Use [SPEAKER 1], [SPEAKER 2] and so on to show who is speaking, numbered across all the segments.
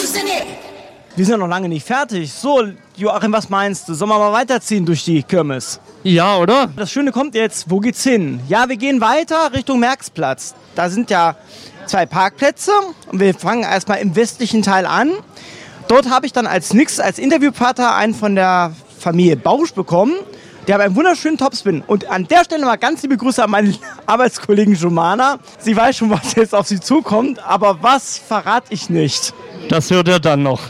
[SPEAKER 1] Wir sind ja noch lange nicht fertig. So, Joachim, was meinst du? Sollen wir mal weiterziehen durch die Kirmes?
[SPEAKER 2] Ja, oder?
[SPEAKER 1] Das Schöne kommt jetzt. Wo geht's hin? Ja, wir gehen weiter Richtung Märksplatz. Da sind ja 2 Parkplätze. Und wir fangen erstmal im westlichen Teil an. Dort habe ich dann als Interviewpartner einen von der Familie Bausch bekommen. Die haben einen wunderschönen Topspin. Und an der Stelle mal ganz liebe Grüße an meine Arbeitskollegin Jomana. Sie weiß schon, was jetzt auf sie zukommt. Aber was verrate ich nicht.
[SPEAKER 2] Das hört er dann noch.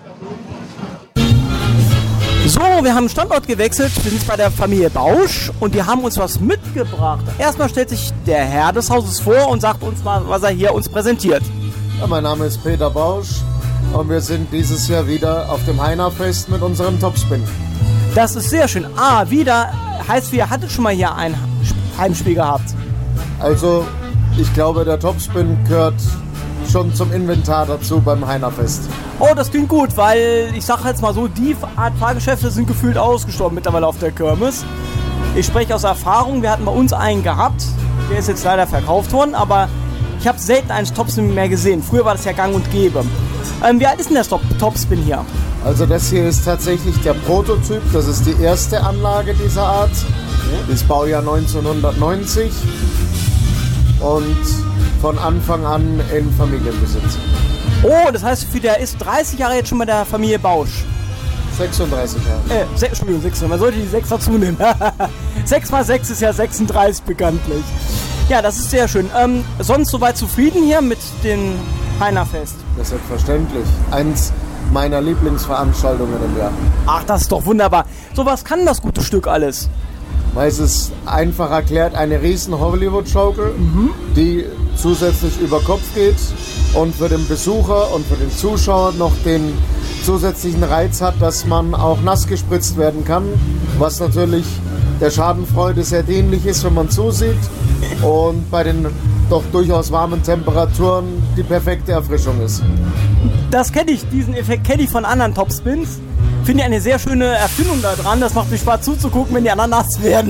[SPEAKER 1] So, wir haben Standort gewechselt. Wir sind bei der Familie Bausch und die haben uns was mitgebracht. Erstmal stellt sich der Herr des Hauses vor und sagt uns mal, was er hier uns präsentiert.
[SPEAKER 3] Ja, mein Name ist Peter Bausch und wir sind dieses Jahr wieder auf dem Heiner-Fest mit unserem Topspin.
[SPEAKER 1] Das ist sehr schön. Wieder heißt, ihr hattet schon mal hier ein Heimspiel gehabt.
[SPEAKER 3] Also, ich glaube, der Topspin gehört schon zum Inventar dazu beim Heinerfest.
[SPEAKER 1] Oh, das klingt gut, weil ich sag jetzt mal so, die Art Fahrgeschäfte sind gefühlt ausgestorben mittlerweile auf der Kirmes. Ich spreche aus Erfahrung, wir hatten bei uns einen gehabt, der ist jetzt leider verkauft worden, aber ich habe selten einen Topspin mehr gesehen. Früher war das ja gang und gäbe. Wie alt ist denn der Topspin hier?
[SPEAKER 3] Also das hier ist tatsächlich der Prototyp, das ist die erste Anlage dieser Art. Das Baujahr 1990 und von Anfang an in Familienbesitz.
[SPEAKER 1] Oh, das heißt, der ist 30 Jahre jetzt schon bei der Familie Bausch.
[SPEAKER 3] 36 Jahre.
[SPEAKER 1] Entschuldigung, 6. Man sollte die 6 dazu nehmen. 6 mal 6 ist ja 36 bekanntlich. Ja, das ist sehr schön. Sonst soweit zufrieden hier mit dem Heinerfest?
[SPEAKER 3] Das ist selbstverständlich. Eins meiner Lieblingsveranstaltungen im Jahr.
[SPEAKER 1] Ach, das ist doch wunderbar. So, was kann das gute Stück alles?
[SPEAKER 3] Weil es ist einfach erklärt eine riesen Hollywood-Schaukel, die zusätzlich über Kopf geht und für den Besucher und für den Zuschauer noch den zusätzlichen Reiz hat, dass man auch nass gespritzt werden kann, was natürlich der Schadenfreude sehr dienlich ist, wenn man zusieht und bei den doch durchaus warmen Temperaturen die perfekte Erfrischung ist.
[SPEAKER 1] Das kenne ich, diesen Effekt kenne ich von anderen Topspins. Finde ich eine sehr schöne Erfindung da dran. Das macht mir Spaß zuzugucken, wenn die anderen nass werden.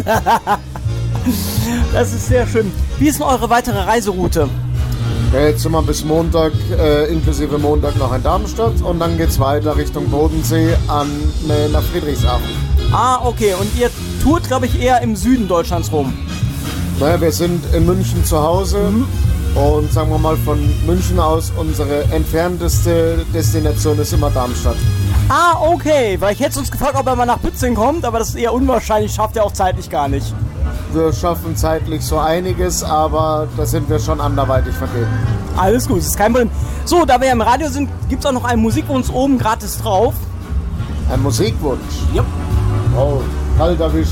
[SPEAKER 1] Das ist sehr schön. Wie ist denn eure weitere Reiseroute?
[SPEAKER 3] Ja, jetzt sind wir bis Montag, inklusive Montag noch in Darmstadt und dann geht's weiter Richtung Bodensee nach Friedrichshafen.
[SPEAKER 1] Ah, okay. Und ihr tourt, glaube ich, eher im Süden Deutschlands rum?
[SPEAKER 3] Naja, wir sind in München zu Hause und sagen wir mal von München aus unsere entfernteste Destination ist immer Darmstadt.
[SPEAKER 1] Ah, okay. Weil ich hätte uns gefragt, ob er mal nach Bützing kommt, aber das ist eher unwahrscheinlich, schafft er auch zeitlich gar nicht.
[SPEAKER 3] Wir schaffen zeitlich so einiges, aber da sind wir schon anderweitig vergeben.
[SPEAKER 1] Alles gut, ist kein Problem. So, da wir ja im Radio sind, gibt es auch noch einen Musikwunsch oben gratis drauf.
[SPEAKER 3] Ein Musikwunsch?
[SPEAKER 1] Ja.
[SPEAKER 3] Oh, kalt erwischt.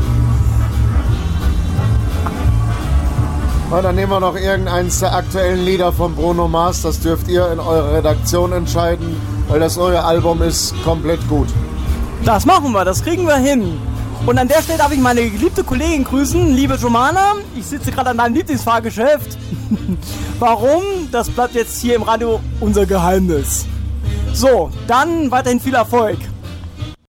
[SPEAKER 3] Na, dann nehmen wir noch irgendeins der aktuellen Lieder von Bruno Mars. Das dürft ihr in eurer Redaktion entscheiden, weil das neue Album ist komplett gut.
[SPEAKER 1] Das machen wir, das kriegen wir hin. Und an der Stelle darf ich meine geliebte Kollegin grüßen, liebe Jomana. Ich sitze gerade an deinem Lieblingsfahrgeschäft. Warum? Das bleibt jetzt hier im Radio unser Geheimnis. So, dann weiterhin viel Erfolg.